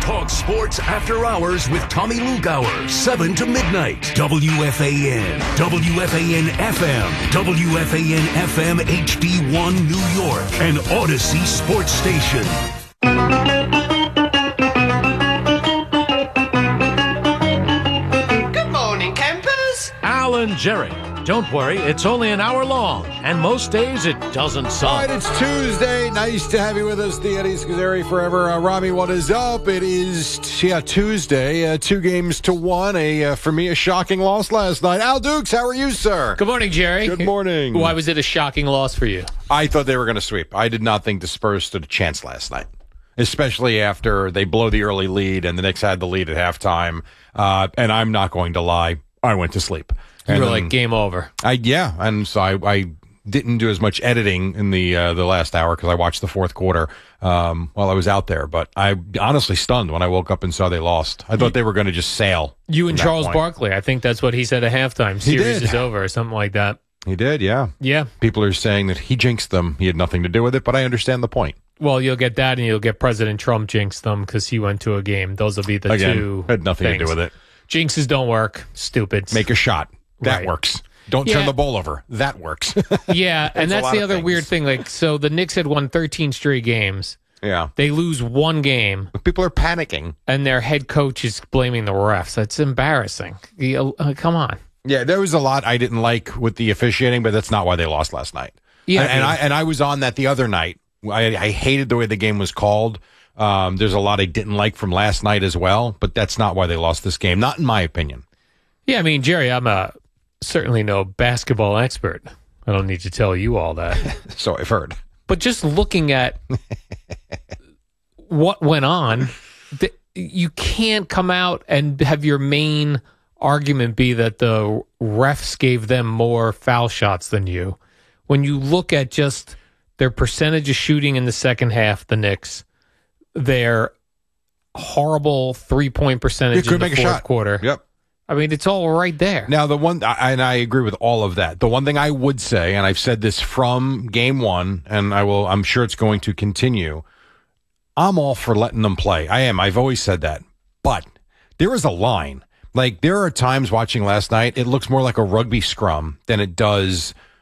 Talk sports after hours with Tommy Lugauer, 7 to midnight. WFAN, WFAN FM, WFAN FM HD1 New York, and Odyssey Sports Station. Good morning, campers. Alan Jerry. Don't worry, it's only an hour long, and most days it doesn't suck. All right, it's Tuesday. Nice to have you with us, the Eddie Scazzeri forever. Rami, what is up? It is Tuesday, 2 games to 1. For me, a shocking loss last night. Al Dukes, how are you, sir? Good morning, Jerry. Good morning. Why was it a shocking loss for you? I thought they were going to sweep. I did not think the Spurs stood a chance last night, especially after they blow the early lead and the Knicks had the lead at halftime. And I'm not going to lie, I went to sleep. You were like, game over. And so I didn't do as much editing in the last hour because I watched the fourth quarter while I was out there. But I honestly stunned when I woke up and saw they lost. I thought they were going to just sail. You and Charles Barkley, I think that's what he said at halftime. Series is over or something like that. He did, yeah. Yeah. People are saying that he jinxed them. He had nothing to do with it, but I understand the point. Well, you'll get that, and you'll get President Trump jinxed them because he went to a game. Those will be the two had nothing things. to do with it. Jinxes don't work. Stupid. Make a shot. That Right. works. Don't turn the ball over. That works. Yeah, and that's the other weird thing. Like, so the Knicks had won 13 straight games. Yeah. They lose one game. But people are panicking. And their head coach is blaming the refs. That's embarrassing. Come on. Yeah, there was a lot I didn't like with the officiating, but that's not why they lost last night. Yeah, and I was on that the other night. I hated the way the game was called. There's a lot I didn't like from last night as well, but that's not why they lost this game. Not in my opinion. Yeah, I mean, Jerry, I'm certainly no basketball expert. I don't need to tell you all that. So I've heard. But just looking at what went on, you can't come out and have your main argument be that the refs gave them more foul shots than you. When you look at just their percentage of shooting in the second half, the Knicks, their horrible three-point percentage in the fourth quarter. Yep. I mean, it's all right there. Now, and I agree with all of that. The one thing I would say, and I've said this from game one, and I'm sure it's going to continue, I'm all for letting them play. I am. I've always said that. But there is a line. Like, there are times watching last night, it looks more like a rugby scrum than it does